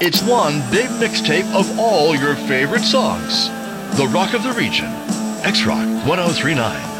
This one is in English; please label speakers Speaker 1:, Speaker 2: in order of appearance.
Speaker 1: It's one big mixtape of all your favorite songs. The Rock of the Region. X-Rock 1039.